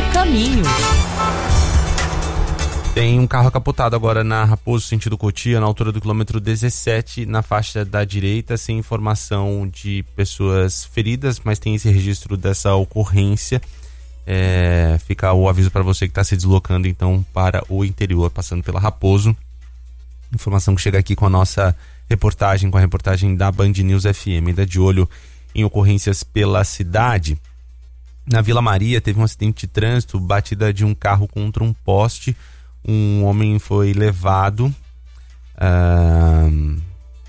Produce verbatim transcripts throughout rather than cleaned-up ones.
caminho. Tem um carro capotado agora na Raposo, sentido Cotia, na altura do quilômetro dezessete, na faixa da direita, sem informação de pessoas feridas, mas tem esse registro dessa ocorrência. É, fica o aviso para você que está se deslocando então para o interior, passando pela Raposo. Informação que chega aqui com a nossa reportagem, com a reportagem da Band News F M. Ainda de olho em ocorrências pela cidade. Na Vila Maria teve um acidente de trânsito, batida de um carro contra um poste. Um homem foi levado uh,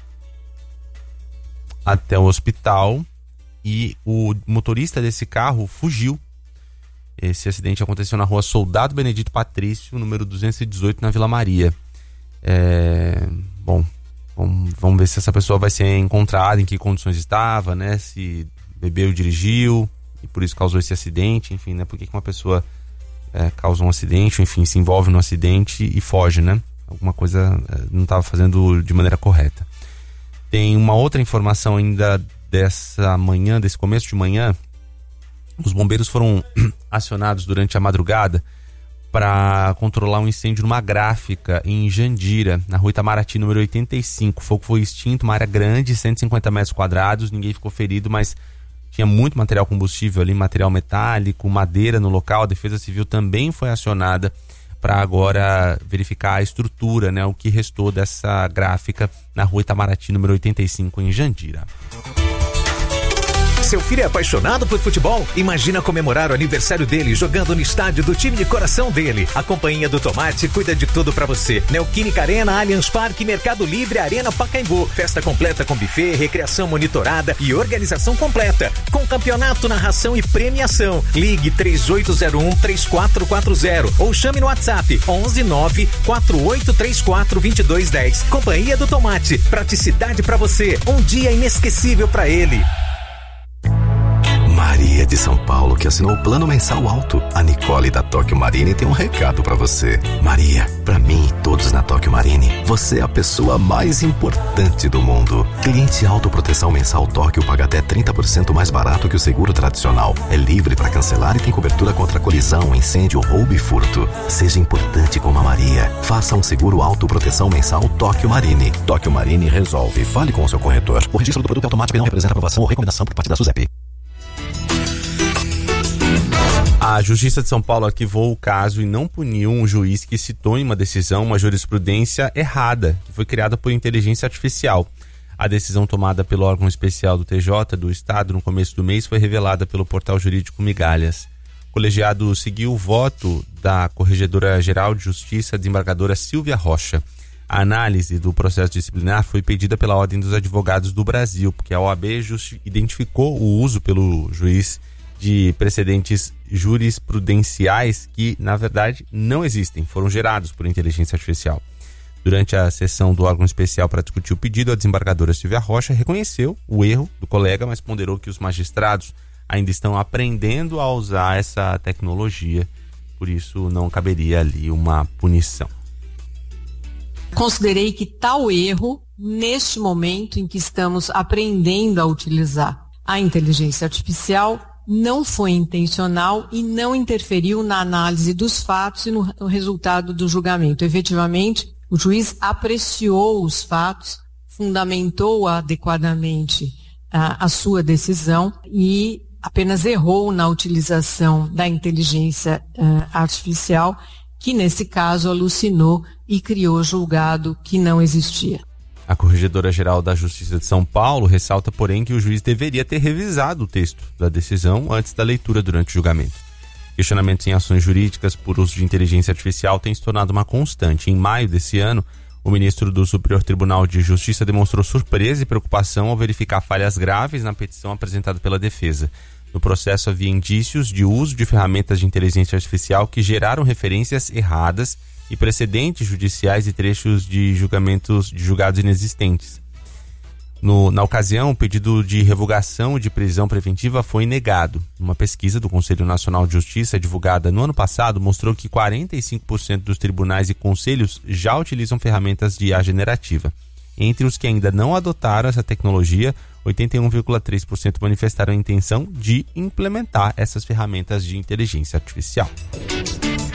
até o hospital e o motorista desse carro fugiu. Esse acidente aconteceu na rua Soldado Benedito Patrício, número duzentos e dezoito, na Vila Maria. É, bom, vamos, vamos ver se essa pessoa vai ser encontrada, em que condições estava, né? Se bebeu e dirigiu e por isso causou esse acidente, enfim, né? Por que uma pessoa É, causa um acidente, enfim, se envolve no acidente e foge, né? Alguma coisa é, não estava fazendo de maneira correta. Tem uma outra informação ainda dessa manhã, desse começo de manhã. Os bombeiros foram acionados durante a madrugada para controlar um incêndio numa gráfica em Jandira, na rua Itamaraty, número oitenta e cinco. O fogo foi extinto, uma área grande, cento e cinquenta metros quadrados, ninguém ficou ferido, mas tinha muito material combustível ali, material metálico, madeira no local. A Defesa Civil também foi acionada para agora verificar a estrutura, né, o que restou dessa gráfica na rua Itamaraty, número oitenta e cinco, em Jandira. Seu filho é apaixonado por futebol? Imagina comemorar o aniversário dele jogando no estádio do time de coração dele. A Companhia do Tomate cuida de tudo pra você. Neoquímica Arena, Allianz Parque, Mercado Livre, Arena Pacaembu. Festa completa com buffet, recreação monitorada e organização completa. Com campeonato, narração e premiação. Ligue três oito zero um, três quatro quatro zero ou chame no WhatsApp onze nove quatro oito três quatro dois dois um zero. Companhia do Tomate. Praticidade pra você. Um dia inesquecível pra ele. Maria de São Paulo, que assinou o plano mensal alto. A Nicole da Tóquio Marine tem um recado pra você. Maria, pra mim e todos na Tóquio Marine, você é a pessoa mais importante do mundo. Cliente autoproteção mensal Tóquio paga até trinta por cento mais barato que o seguro tradicional. É livre pra cancelar e tem cobertura contra colisão, incêndio, roubo e furto. Seja importante como a Maria. Faça um seguro autoproteção mensal Tóquio Marine. Tóquio Marine resolve. Fale com o seu corretor. O registro do produto é automático e não representa aprovação ou recomendação por parte da SUSEP. A Justiça de São Paulo arquivou o caso e não puniu um juiz que citou em uma decisão uma jurisprudência errada, que foi criada por inteligência artificial. A decisão tomada pelo órgão especial do T J do Estado no começo do mês foi revelada pelo portal jurídico Migalhas. O colegiado seguiu o voto da Corregedora-Geral de Justiça, desembargadora Silvia Rocha. A análise do processo disciplinar foi pedida pela Ordem dos Advogados do Brasil, porque a O A B justi- identificou o uso pelo juiz de precedentes jurisprudenciais que, na verdade, não existem, foram gerados por inteligência artificial. Durante a sessão do órgão especial para discutir o pedido, a desembargadora Silvia Rocha reconheceu o erro do colega, mas ponderou que os magistrados ainda estão aprendendo a usar essa tecnologia, por isso não caberia ali uma punição. Considerei que tal erro, neste momento em que estamos aprendendo a utilizar a inteligência artificial, não foi intencional e não interferiu na análise dos fatos e no, no resultado do julgamento. Efetivamente, o juiz apreciou os fatos, fundamentou adequadamente a, a sua decisão e apenas errou na utilização da inteligência uh, artificial, que nesse caso alucinou e criou julgado que não existia. A Corregedora-Geral da Justiça de São Paulo ressalta, porém, que o juiz deveria ter revisado o texto da decisão antes da leitura durante o julgamento. Questionamentos em ações jurídicas por uso de inteligência artificial têm se tornado uma constante. Em maio desse ano, o ministro do Superior Tribunal de Justiça demonstrou surpresa e preocupação ao verificar falhas graves na petição apresentada pela defesa. No processo havia indícios de uso de ferramentas de inteligência artificial que geraram referências erradas e precedentes judiciais e trechos de julgamentos de julgados inexistentes. No, na ocasião, o pedido de revogação de prisão preventiva foi negado. Uma pesquisa do Conselho Nacional de Justiça, divulgada no ano passado, mostrou que quarenta e cinco por cento dos tribunais e conselhos já utilizam ferramentas de I A generativa. Entre os que ainda não adotaram essa tecnologia, oitenta e um vírgula três por cento manifestaram a intenção de implementar essas ferramentas de inteligência artificial.